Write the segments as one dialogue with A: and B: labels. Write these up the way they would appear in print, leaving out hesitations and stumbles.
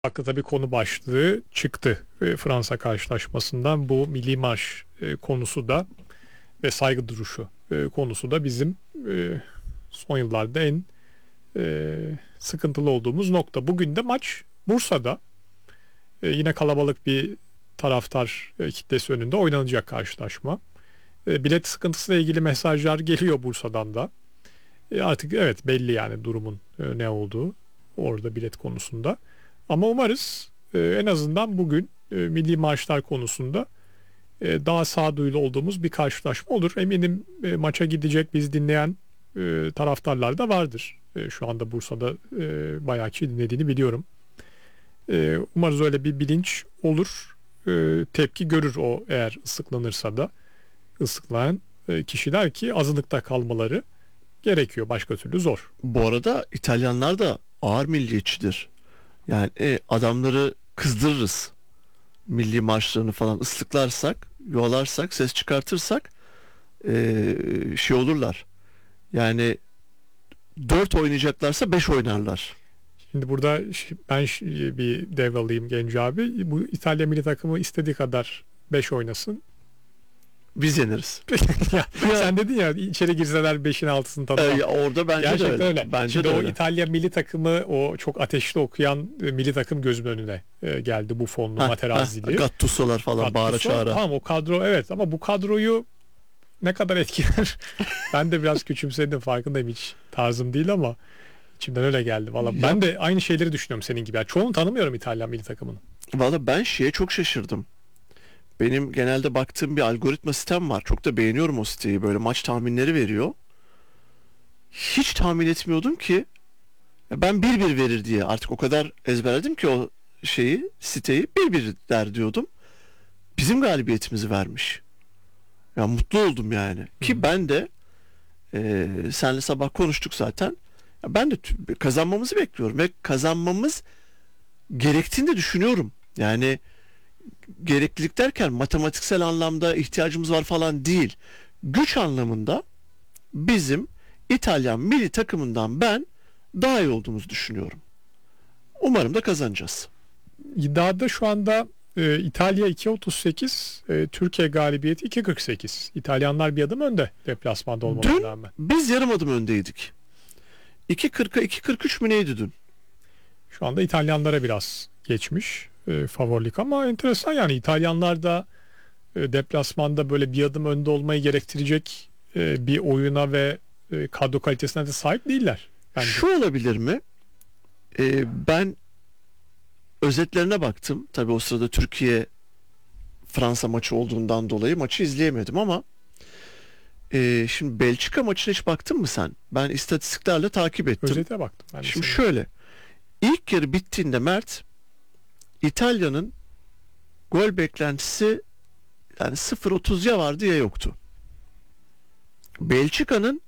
A: Haklı tabii konu başlığı çıktı Fransa karşılaşmasından. Bu milli marş konusu da ve saygı duruşu konusu da bizim son yıllarda en sıkıntılı olduğumuz nokta. Bugün de maç Bursa'da. Yine kalabalık bir taraftar kitlesi önünde oynanacak karşılaşma. Bilet sıkıntısıyla ilgili mesajlar geliyor Bursa'dan da. Artık evet belli yani durumun ne olduğu orada bilet konusunda. Ama umarız en azından bugün milli maçlar konusunda daha sağduyulu olduğumuz bir karşılaşma olur. Eminim maça gidecek biz dinleyen taraftarlar da vardır. Şu anda Bursa'da bayağı kişi dinlediğini biliyorum. Umarız öyle bir bilinç olur. Tepki görür o eğer ıslıklanırsa da. Islıklayan kişiler ki azınlıkta kalmaları gerekiyor. Başka türlü zor.
B: Bu arada İtalyanlar da ağır milliyetçidir. Yani adamları kızdırırız. Milli marşlarını falan ıslıklarsak, yuvalarsak, ses çıkartırsak şey olurlar. Yani 4 oynayacaklarsa 5 oynarlar.
A: Şimdi burada ben bir devralayım Genco abi. Bu İtalya milli takımı istediği kadar 5 oynasın.
B: Biz yeniriz.
A: Ya, sen dedin ya içeri girseler 5'in 6'sını tanımam.
B: Orada bence
A: Gerçekten
B: de öyle.
A: öyle.
B: Bence
A: Şimdi
B: de
A: o
B: öyle.
A: İtalya milli takımı o çok ateşli okuyan milli takım gözümün önüne geldi. Buffonlu, Materazzi'li.
B: Gattuso'lar falan bağıra çağıra.
A: Tamam o kadro evet ama bu kadroyu ne kadar etkiler? Ben de biraz küçümsedim farkındayım hiç tarzım değil ama içimden öyle geldi. Valla ben de aynı şeyleri düşünüyorum senin gibi. Yani çoğunu tanımıyorum İtalyan milli takımını.
B: Valla ben şeye çok şaşırdım. Benim genelde baktığım bir algoritma sistem var. Çok da beğeniyorum o siteyi. Böyle maç tahminleri veriyor. Hiç tahmin etmiyordum ki ben 1-1 verir diye. Artık o kadar ezberledim ki o siteyi 1-1 der diyordum. Bizim galibiyetimizi vermiş. Ya mutlu oldum yani. Ki ben de senle sabah konuştuk zaten. Ya ben de kazanmamızı bekliyorum ve kazanmamız gerektiğini de düşünüyorum. Yani gereklilik derken matematiksel anlamda ihtiyacımız var falan değil. Güç anlamında bizim İtalyan milli takımından ben daha iyi olduğumuzu düşünüyorum. Umarım da kazanacağız.
A: İddiada şu anda İtalya 2.38, Türkiye galibiyeti 2.48. İtalyanlar bir adım önde deplasmanda olmalarına rağmen.
B: Biz yarım adım öndeydik. 2.40'a 2.43 mü neydi dün?
A: Şu anda İtalyanlara biraz geçmiş favorilik ama enteresan yani İtalyanlar da deplasmanda böyle bir adım önde olmayı gerektirecek bir oyuna ve kadro kalitesine de sahip değiller. Bence.
B: Şu olabilir mi? Ben özetlerine baktım. Tabii o sırada Türkiye Fransa maçı olduğundan dolayı maçı izleyemedim ama şimdi Belçika maçına hiç baktın mı sen? Ben istatistiklerle takip ettim.
A: Özete baktım. Ben
B: Şimdi şöyle. İlk yarı bittiğinde Mert, İtalya'nın gol beklentisi yani 0.30 ya vardı ya yoktu. Belçika'nın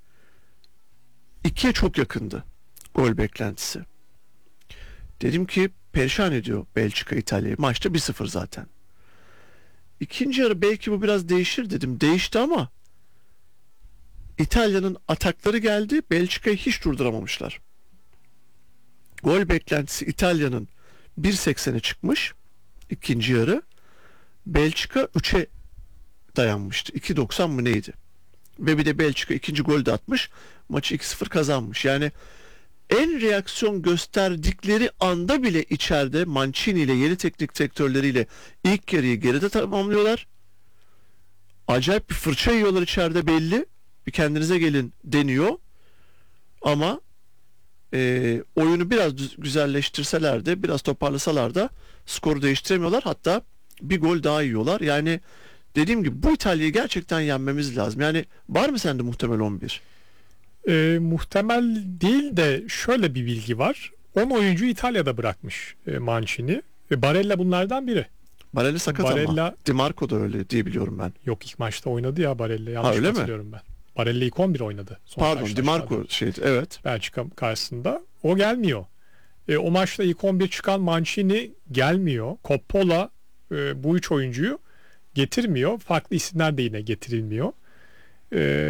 B: 2'ye çok yakındı gol beklentisi. Dedim ki perişan ediyor Belçika İtalya'yı. Maçta 1-0 zaten. İkinci yarı belki bu biraz değişir dedim. Değişti ama İtalya'nın atakları geldi. Belçika'yı hiç durduramamışlar. Gol beklentisi İtalya'nın 1.80'e çıkmış ikinci yarı. Belçika 3'e dayanmıştı. 2.90 mı neydi? Ve bir de Belçika ikinci golü de atmış. Maçı 2-0 kazanmış. Yani en reaksiyon gösterdikleri anda bile içeride Mancini ile yeni teknik direktörleriyle ilk yarıyı geride tamamlıyorlar. Acayip bir fırça yiyorlar içeride belli. Bir kendinize gelin deniyor. Ama oyunu biraz güzelleştirseler de biraz toparlasalar da skoru değiştiremiyorlar. Hatta bir gol daha yiyorlar. Yani dediğim gibi bu İtalya'yı gerçekten yenmemiz lazım. Yani var mı sende muhtemel 11?
A: Muhtemel değil de şöyle bir bilgi var. 10 oyuncu İtalya'da bırakmış Mancini. Barella bunlardan biri.
B: Barella sakat ama. Di Marco da öyle diye biliyorum ben.
A: Yok ilk maçta oynadı ya Barella. Yanlış
B: öyle
A: hatırlıyorum ben. Barella ilk 11 oynadı.
B: Pardon Di Marco şeydi evet.
A: Belçika karşısında. O gelmiyor. O maçta ilk 11 çıkan Mancini gelmiyor. Coppola bu 3 oyuncuyu getirmiyor. Farklı isimler de yine getirilmiyor.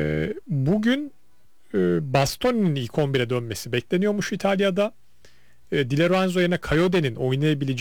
A: Bugün Bastoni'nin ilk 11'e dönmesi bekleniyormuş İtalya'da. Di Lorenzo yerine Coyote'nin oynayabileceği